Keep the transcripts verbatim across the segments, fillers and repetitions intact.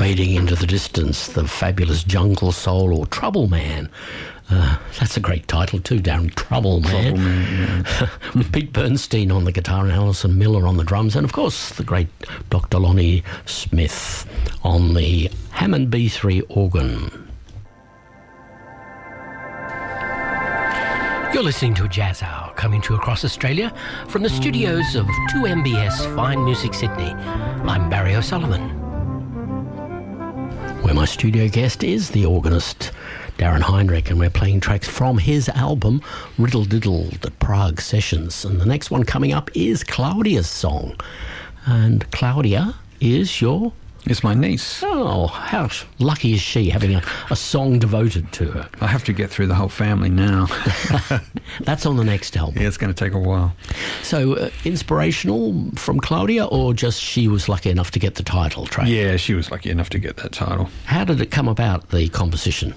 fading into the distance, the fabulous Jungle Soul or Trouble Man. Uh, that's a great title too, Darren. Trouble Man. Trouble Man, yeah. With Pete Bernstein on the guitar and Alison Miller on the drums, and of course the great Doctor Lonnie Smith on the Hammond B three organ. You're listening to a Jazz Hour coming to you across Australia from the studios of two M B S Fine Music Sydney. I'm Barry O'Sullivan, where my studio guest is the organist Darren Heinrich, and we're playing tracks from his album Riddle Diddle, the Prague Sessions. And the next one coming up is Claudia's song. And Claudia is your... It's my niece. Oh, how lucky is she having a, a song devoted to her? I have to get through the whole family now. That's on the next album. Yeah, it's going to take a while. So, uh, inspirational from Claudia, or just she was lucky enough to get the title track? Yeah, she was lucky enough to get that title. How did it come about, the composition?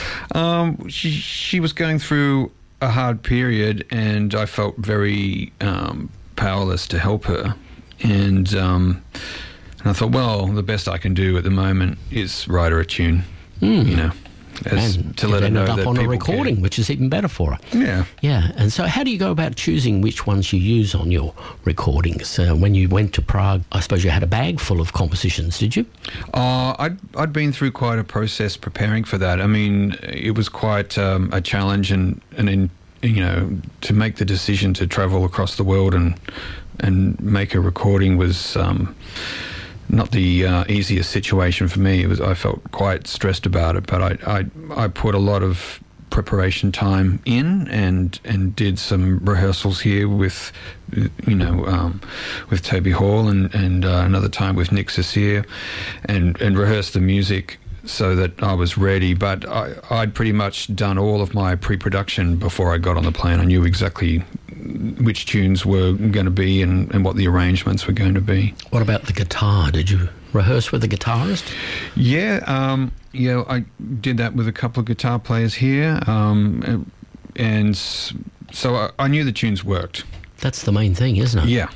Um, she, she was going through a hard period, and I felt very um, powerless to help her. And... Um, And I thought, well, the best I can do at the moment is write her a tune, mm. you know, as, and to let her know up that on a people recording, care. Which is even better for her. Yeah. Yeah. And so how do you go about choosing which ones you use on your recordings? Uh, when you went to Prague, I suppose you had a bag full of compositions, did you? Uh, I'd, I'd been through quite a process preparing for that. I mean, it was quite um, a challenge, and, and in, you know, to make the decision to travel across the world and, and make a recording was... Um, not the uh, easiest situation for me. It was. I felt quite stressed about it, but I, I I put a lot of preparation time in, and and did some rehearsals here with, you know, um, with Toby Hall, and and uh, another time with Nick Cecier, and and rehearsed the music so that I was ready. But I, I'd pretty much done all of my pre-production before I got on the plane. I knew exactly which tunes were going to be and, and what the arrangements were going to be. What about the guitar? Did you rehearse with a guitarist? Yeah, um, yeah, I did that with a couple of guitar players here, um, and so I, I knew the tunes worked. That's the main thing, isn't it? Yeah.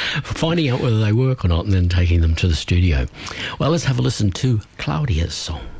Finding out whether they work or not and then taking them to the studio. Well, let's have a listen to Claudia's song.